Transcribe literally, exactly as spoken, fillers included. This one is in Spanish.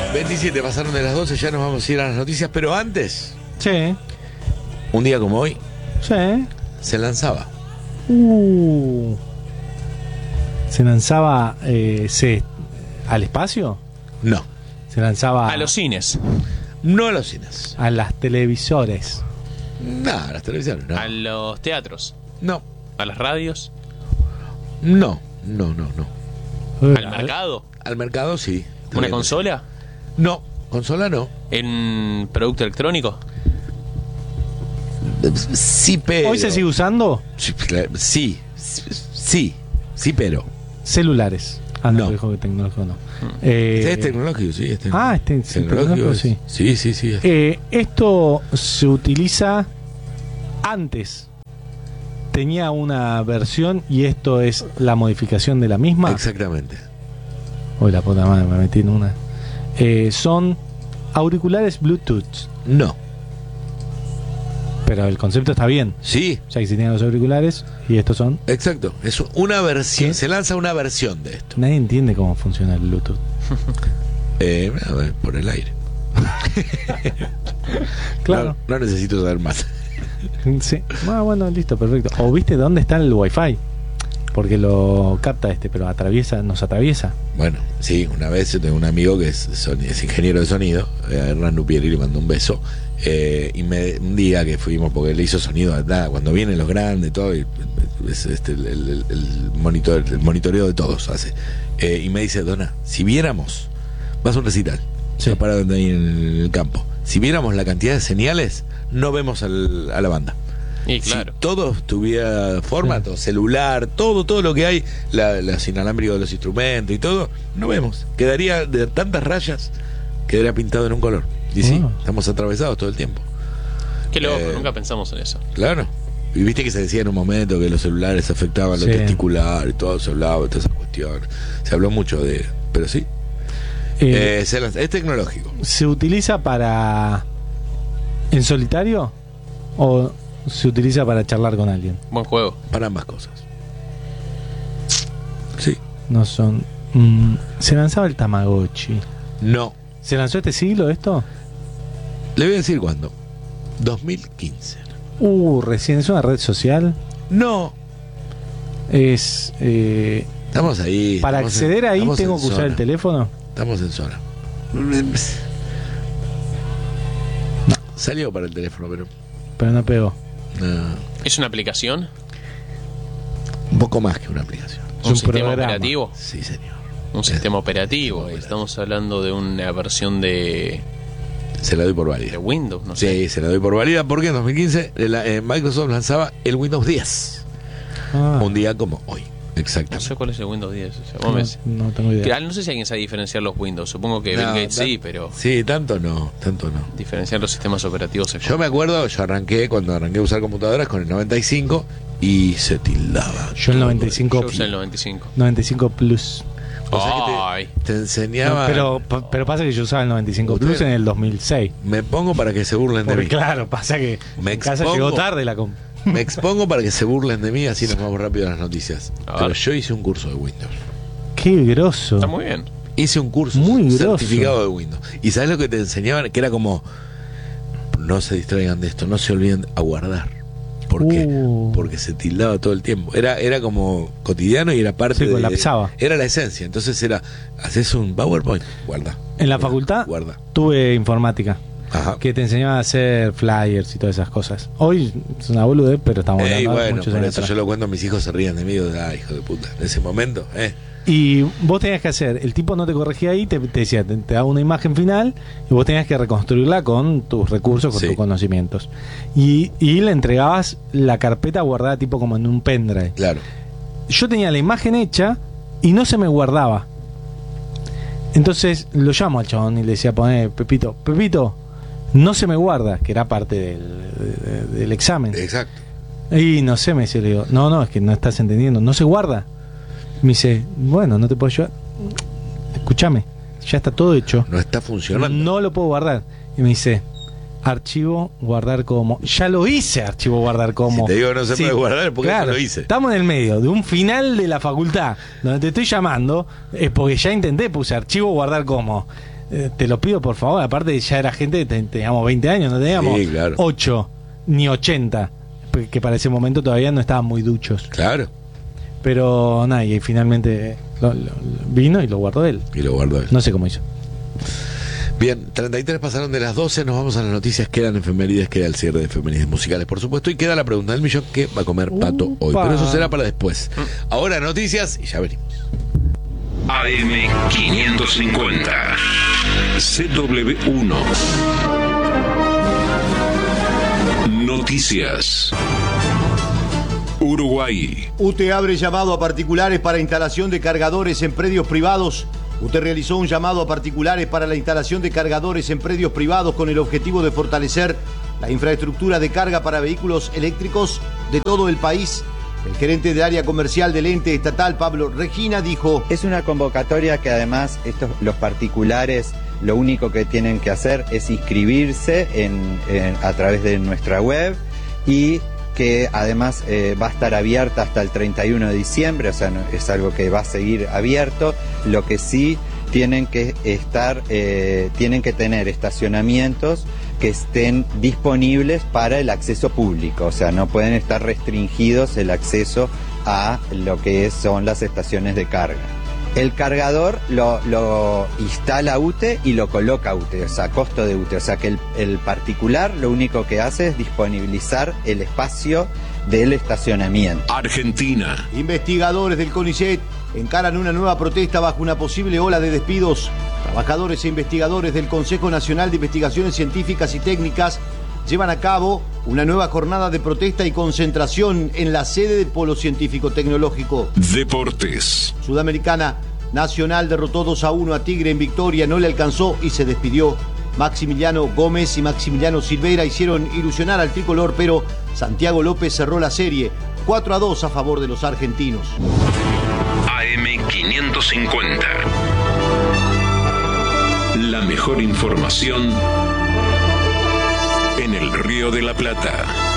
veintisiete pasaron de las doce, ya nos vamos a ir a las noticias, pero antes, Sí, un día como hoy, sí. se lanzaba. Uh. ¿Se lanzaba eh, se, al espacio? No, ¿Se lanzaba A los cines, no a los cines. a las televisores? No, a las televisiones, no. a los teatros, No, a las radios, no, no, no, no. al mercado, Al mercado sí. Está una bien. consola, No, consola no. en producto electrónico. Sí, pero... ¿Hoy se sigue usando? Sí, claro, sí, sí, sí, pero... Celulares. Ah, no, No. dijo que tecnológico no. Eh, Este es tecnológico, sí. Este Ah, este sí, tecnológico, es- sí. Sí, sí, sí. es- eh, esto se utiliza antes. Tenía una versión y esto es la modificación de la misma. Exactamente. Uy, la puta madre, me metí en una. Eh, son auriculares Bluetooth. No. Pero el concepto está bien. Sí, Ya existían los auriculares y estos son. exacto. Es una versión. ¿Qué? Se lanza una versión de esto. Nadie entiende cómo funciona el Bluetooth. Eh, a ver, por el aire. Claro. No, no necesito saber más. Sí. Ah, bueno, listo, perfecto. O viste dónde está el Wi-Fi. Porque lo capta este, pero atraviesa, nos atraviesa. Bueno, sí, una vez yo tengo un amigo que es, son- es ingeniero de sonido, eh, Hernán Lupieri, le mandó un beso. Eh, y me, un día que fuimos, porque le hizo sonido a nada, cuando vienen los grandes, todo, y, es este, el, el- el monitor, el monitoreo de todos hace. Eh, y me dice, Dona, si viéramos, vas a un recital, Sí. está parado ahí en el campo, si viéramos la cantidad de señales, no vemos al- a la banda. Y claro, Si todo tuviera formato, celular, todo, todo lo que hay, la, los inalámbricos de los instrumentos y todo, no vemos. Quedaría de tantas rayas, quedaría pintado en un color. Y sí, Ah. estamos atravesados todo el tiempo. qué loco, eh, nunca pensamos en eso. Claro. Y viste que se decía en un momento que los celulares afectaban lo Sí. testicular y todo, se hablaba de todas esas cuestiones. Se habló mucho de... Pero sí, Eh, eh, se lanza- es tecnológico. ¿Se utiliza para. en solitario? ¿O se utiliza para charlar con alguien? Buen juego. Para ambas cosas. Sí. No son. mm, se lanzaba el Tamagotchi. No. ¿Se lanzó este siglo esto? Le voy a decir cuándo. dos mil quince. Uh, recién es una red social. No. Es. eh, Estamos ahí. para estamos acceder en- ahí estamos tengo en que usar zona. el teléfono. Estamos en zona. Salió para el teléfono, pero Pero no pegó. no, ¿Es una aplicación? un poco más que una aplicación. Es ¿Un un sistema programa. operativo? Sí, señor. Un sistema operativo. operativo. Estamos hablando de una versión de, Se la doy por de válida. Windows, no sé. Sí, se la doy por válida porque en dos mil quince la- eh, Microsoft lanzaba el Windows diez. Ah, Un día como hoy. No Exactamente. sé cuál es el Windows diez. o sea, vos me decís- no, no tengo Que, idea. ah, no sé si alguien sabe diferenciar los Windows. Supongo que No, Bill Gates tan- sí, pero Sí, tanto no, tanto no. diferenciar los sistemas operativos es Yo me acuerdo, yo arranqué, cuando arranqué a usar computadoras con el noventa y cinco y se tildaba. Yo el noventa y cinco. Yo usé el noventa y cinco. noventa y cinco Plus. O sea que te- Ay, Te enseñaba. pero, pa- pero pasa que yo usaba el noventa y cinco Plus Usted- en el dos mil seis. Me pongo para que se burlen de Porque mí. claro, pasa que Me en casa expongo. llegó tarde la comp. Me expongo para que se burlen de mí, así nos vamos rápido a las noticias. A Pero ver. yo hice un curso de Windows. Qué grosso. está muy bien. Hice un curso Muy grosso. certificado de Windows. ¿Y sabes lo que te enseñaban? Que era como, no se distraigan de esto, no se olviden a guardar. ¿Por qué? Uh. Porque se tildaba todo el tiempo. Era, era como cotidiano y era parte Sí, de... colapsaba. Era la esencia. Entonces era, haces un PowerPoint, guarda. En la Guarda, facultad Guarda. tuve informática, Ajá. que te enseñaba a hacer flyers y todas esas cosas. Hoy es una boludez, pero estamos Ey, hablando de bueno, muchos por años eso atrás. yo lo cuento, mis hijos se rían de mí. Digo, ah, hijo de puta. En ese momento, eh. Y vos tenías que hacer, el tipo no te corregía ahí, te, te decía, te, te daba una imagen final y vos tenías que reconstruirla con tus recursos, con Sí. tus conocimientos. Y, y le entregabas la carpeta guardada tipo como en un pendrive. Claro. Yo tenía la imagen hecha y no se me guardaba. Entonces lo llamo al chabón y le decía, poné, Pepito, Pepito, no se me guarda, que era parte del, de- del examen. Exacto. Y no sé, me decía, le digo, no, no, es que no estás entendiendo, no se guarda. Me dice, bueno, no te puedo ayudar. Escúchame, ya está todo hecho. No está funcionando. No lo puedo guardar. Y me dice, archivo, guardar como. Ya lo hice, archivo, guardar como. Si te digo que no se puede guardar, es porque claro, eso lo hice. Estamos en el medio de un final de la facultad donde te estoy llamando, es porque ya intenté, puse archivo, guardar como. eh, te lo pido por favor, aparte ya era gente, te- teníamos veinte años, no teníamos Sí, claro. ocho ni ochenta, que para ese momento todavía no estaban muy duchos. Claro. Pero nada, y finalmente lo- lo- lo vino y lo guardó él. Y lo guardo él. No sé cómo hizo. Bien, treinta y tres pasaron de las doce, nos vamos a las noticias, quedan efemérides, queda el cierre de efemérides musicales, por supuesto, y queda la pregunta del millón, ¿qué va a comer Pato hoy? Upa. Pero eso será para después. Ahora noticias y ya venimos. A M quinientos cincuenta C W uno Noticias. Uruguay. U T E abre llamado a particulares para instalación de cargadores en predios privados. U T E realizó un llamado a particulares para la instalación de cargadores en predios privados con el objetivo de fortalecer la infraestructura de carga para vehículos eléctricos de todo el país. El gerente del área comercial del ente estatal, Pablo Regina, dijo: Es una convocatoria que además estos, los particulares lo único que tienen que hacer es inscribirse en, en- a través de nuestra web, y que además eh, va a estar abierta hasta el treinta y uno de diciembre, o sea, no- es algo que va a seguir abierto. Lo que sí tienen que estar, eh, tienen que tener estacionamientos que estén disponibles para el acceso público, o sea, no pueden estar restringidos el acceso a lo que es- son las estaciones de carga. El cargador lo, lo instala U T E y lo coloca U T E, o sea, a costo de U T E, o sea que el, el particular lo único que hace es disponibilizar el espacio del estacionamiento. Argentina. Investigadores del CONICET encaran una nueva protesta bajo una posible ola de despidos. Trabajadores e investigadores del Consejo Nacional de Investigaciones Científicas y Técnicas llevan a cabo una nueva jornada de protesta y concentración en la sede del Polo Científico Tecnológico. Deportes. Sudamericana Nacional derrotó dos a uno a Tigre en Victoria, no le alcanzó y se despidió. Maximiliano Gómez y Maximiliano Silveira hicieron ilusionar al tricolor, pero Santiago López cerró la serie cuatro a dos a favor de los argentinos. A M quinientos cincuenta. La mejor información en el Río de la Plata.